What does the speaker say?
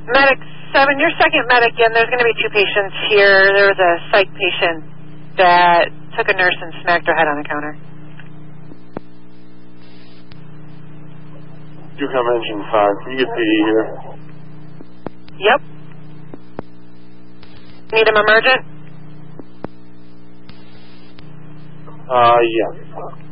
Medic 7, your second medic in. There's going to be 2 patients here. There was a psych patient that took a nurse and smacked her head on the counter. Yukon Engine 5, can you get PD here? Yep. Need him emergent? Yeah.